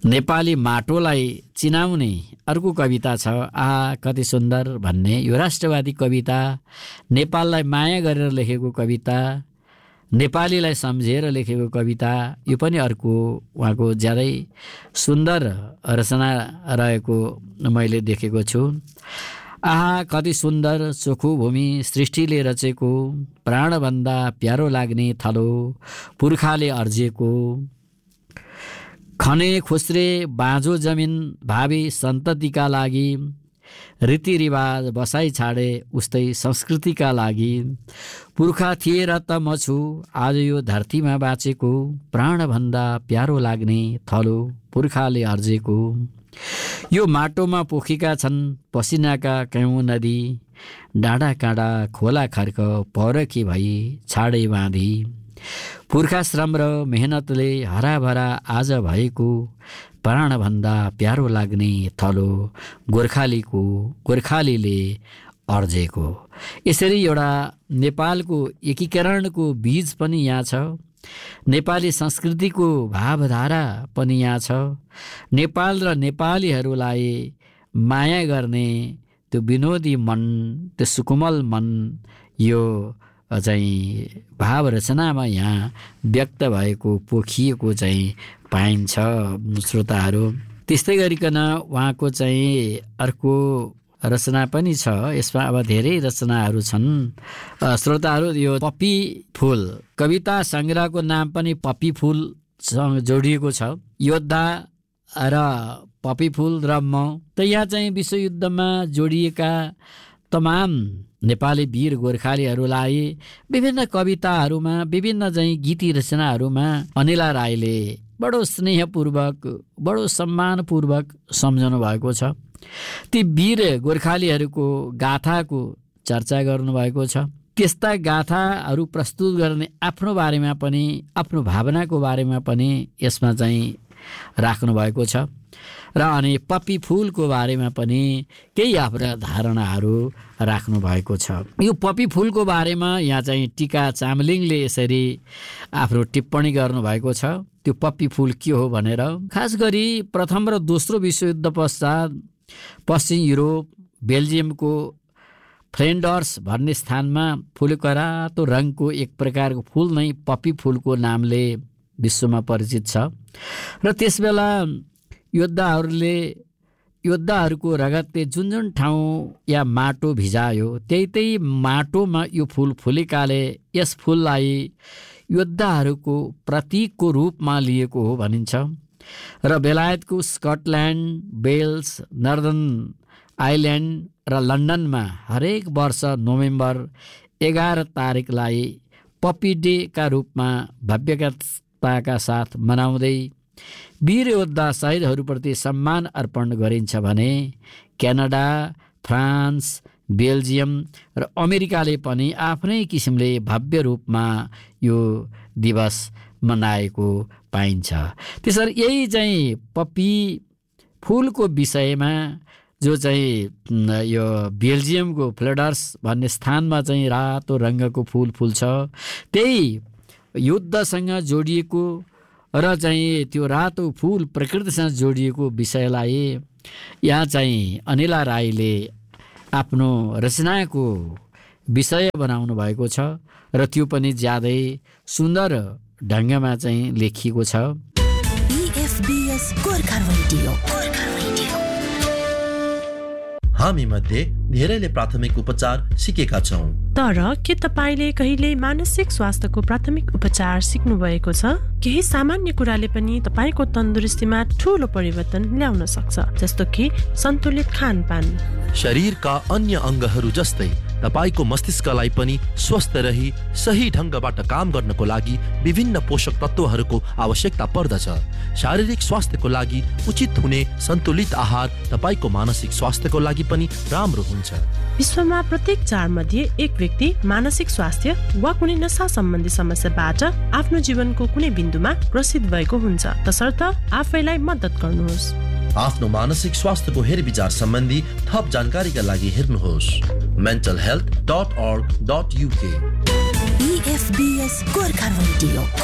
नेपाली माटोलाई चिनाउने अर्को कविता छ, आहा कति सुन्दर भन्ने। यो राष्ट्रवादी कविता, नेपाललाई माया गरेर लेखेको कविता, नेपालीलाई सम्झेर लेखेको कविता, यो पनि अर्को उहाँको ज्यादै सुन्दर रचना रहेको मैले देखेको छु। आहा कति सुन्दर चोखो भूमि सृष्टिले रचेको, प्राणभन्दा प्यारो लाग्ने थलो पुर्खाले अर्जेको, खने खुस्रे बाँझो जमिन भावी सन्ततिका लागि, रीतिरिवाज बसाइ छाडे उस्तै संस्कृतिका लागि, पुर्खा थिए र त म छु आज यो धरतीमा बाँचेको, प्राणभन्दा प्यारो लाग्ने थलो पुर्खाले अर्जेको। यो माटोमा पोखेका छन् पसिनाका कयौं नदी, डाँडा काँडा खोला खर्क पौरखी भई छाडे बाँधी, पुर्खा श्रम र मेहनतले हराभरा आज भएको, प्राणभन्दा प्यारो लाग्ने थलो गोर्खालीले अर्जेको। यसरी एउटा नेपालको एकीकरणको बीज पनि यहाँ छ, नेपाली संस्कृतिको भावधारा पनि यहाँ छ, नेपाल र नेपालीहरूलाई माया गर्ने त्यो विनोदी मन, त्यो सुकुमल मन, यो चाहिँ भाव रचनामा यहाँ व्यक्त भएको पोखिएको चाहिँ पाइन्छ श्रोताहरू। त्यस्तै गरिकन उहाँको चाहिँ अर्को रचना पनि छ, यसमा अब धेरै रचनाहरू छन् श्रोताहरू। यो पप्पी फुल कविता सङ्ग्रहको नाम पनि पप्पी फुलसँग जोडिएको छ। योद्धा र पप्पी फुल र म, त यहाँ चाहिँ विश्वयुद्धमा जोडिएका तमाम नेपाली वीर गोर्खालीहरूलाई विभिन्न कविताहरूमा, विभिन्न चाहिँ गीती रचनाहरूमा अनिला राईले बडो स्नेहपूर्वक, बडो सम्मानपूर्वक सम्झाउनु भएको छ। ती वीर गोर्खालीहरूको गाथाको चर्चा गर्नुभएको छ। त्यस्ता गाथाहरू प्रस्तुत गर्ने आफ्नो बारेमा पनि, आफ्नो भावनाको बारेमा पनि यसमा चाहिँ राख्नु भएको छ। र अनि पप्पी फुलको बारेमा पनि केही आफ्ना धारणाहरू राख्नु भएको छ। यो पप्पी फुलको बारेमा यहाँ चाहिँ टीका चामलिङले यसरी आफ्नो टिप्पणी गर्नुभएको छ। त्यो पप्पी फुल के हो भनेर, खास गरी प्रथम र दोस्रो विश्वयुद्ध पश्चात पश्चिम युरोप बेल्जियमको फ्लेन्डर्स भन्ने स्थानमा फुलेको रातो रङको एक प्रकारको फुल नै पप्पी फुलको नामले विश्वमा परिचित छ। र त्यसबेला योद्धाहरूको रगतले जुन जुन ठाउँ या माटो भिजायो त्यही माटोमा यो फुल फुलेकाले यस फुललाई योद्धाहरूको प्रतीकको रूपमा लिएको हो भनिन्छ। र बेलायतको स्कटल्यान्ड, वेल्स, नर्दर्न आइल्यान्ड र लन्डनमा हरेक वर्ष नोभेम्बर 11 तारिकलाई पप्पी डेका रूपमा भव्यताका साथ मनाउँदै वीर योद्धा शहीदहरूप्रति सम्मान अर्पण गरिन्छ भने क्यानाडा, फ्रान्स, बेल्जियम र अमेरिकाले पनि आफ्नै किसिमले भव्य रूपमा यो दिवस मनाएको पाइन्छ। त्यसरी यही चाहिँ पप्पी फुलको विषयमा जो चाहिँ यो बेल्जियमको फ्लेडर्स भन्ने स्थानमा चाहिँ रातो रङ्गको फुल फुल्छ, त्यही युद्धसँग जोडिएको र चाहिँ त्यो रातो फुल प्रकृतिसँग जोडिएको विषयलाई यहाँ चाहिँ अनिला राईले आफ्नो रचनाको विषय बनाउनु भएको छ र त्यो पनि ज्यादै सुन्दर ढङ्गमा चाहिँ लेखिएको छ। हामी मध्ये धेरैले प्राथमिक उपचार सिकेका छौं, तर के तपाईले कहिले मानसिक स्वास्थ्यको प्राथमिक उपचार सिक्नु भएको छ? केही सामान्य कुराले पनि तपाईको तन्दुरुस्तीमा ठूलो परिवर्तन ल्याउन सक्छ, जस्तो कि सन्तुलित खानपान। शरीरका अन्य अंगहरू जस्तै तपाईको मस्तिष्कलाई पनि स्वस्थ रही सही ढंगबाट काम गर्नको लागि विभिन्न पोषक तत्वहरूको आवश्यकता पर्दछ। शारीरिक स्वास्थ्यको लागि उचित हुने सन्तुलित आहार तपाईको मानसिक स्वास्थ्यको लागि पनि राम्रो हुन्छ। विश्वमा प्रत्येक 4 मध्ये 1 व्यक्ति मानसिक स्वास्थ्य वा कुनै नशा सम्बन्धी समस्याबाट आफ्नो जीवनको कुनै बिन्दुमा ग्रसित भएको हुन्छ। तसर्थ आफैलाई मद्दत गर्नुहोस्। आफ्नो मानसिक स्वास्थ्यको हेरविचार सम्बन्धी थप जानकारीका लागि हेर्नुहोस् mentalhealth.org.uk। EFBS Gorkha radio.